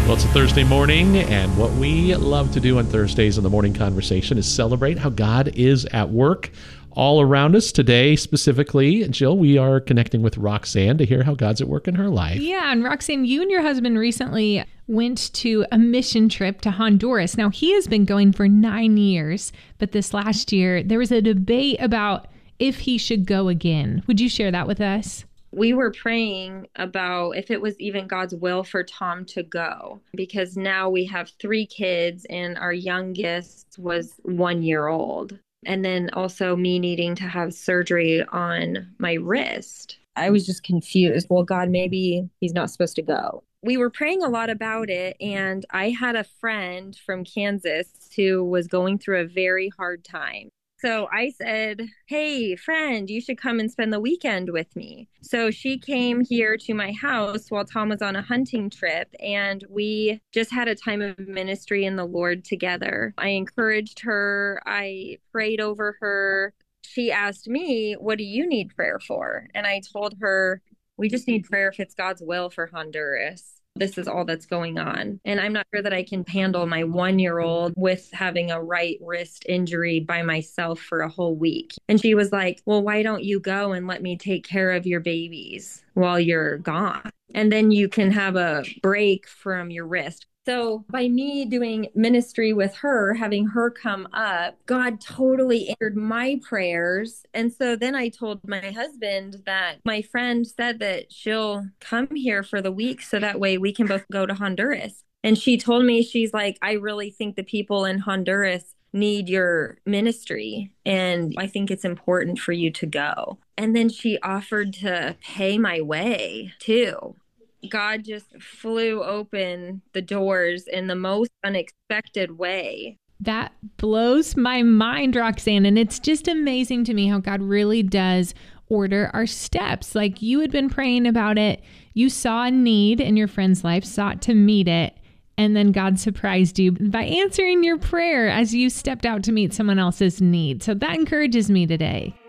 Well, it's a Thursday morning, and what we love to do on Thursdays in the morning conversation is celebrate how God is at work all around us. Today, specifically, Jill, we are connecting with Roxanne to hear how God's at work in her life. Yeah, and Roxanne, you and your husband recently went to a mission trip to Honduras. Now, he has been going for 9 years, but this last year, there was a debate about if he should go again. Would you share that with us? We were praying about if it was even God's will for Tom to go, because now we have 3 kids and our youngest was 1 year old. And then also me needing to have surgery on my wrist. I was just confused. Well, God, maybe he's not supposed to go. We were praying a lot about it. And I had a friend from Kansas who was going through a very hard time. So I said, hey, friend, you should come and spend the weekend with me. So she came here to my house while Tom was on a hunting trip, and we just had a time of ministry in the Lord together. I encouraged her. I prayed over her. She asked me, what do you need prayer for? And I told her, we just need prayer if it's God's will for Honduras. This is all that's going on. And I'm not sure that I can handle my 1-year-old with having a right wrist injury by myself for a whole week. And she was like, well, why don't you go and let me take care of your babies while you're gone? And then you can have a break from your wrist. So by me doing ministry with her, having her come up, God totally answered my prayers. And so then I told my husband that my friend said that she'll come here for the week so that way we can both go to Honduras. And she told me, she's like, I really think the people in Honduras need your ministry. And I think it's important for you to go. And then she offered to pay my way too. God just flew open the doors in the most unexpected way. That blows my mind, Roxanne. And it's just amazing to me how God really does order our steps. Like you had been praying about it. You saw a need in your friend's life, sought to meet it. And then God surprised you by answering your prayer as you stepped out to meet someone else's need. So that encourages me today.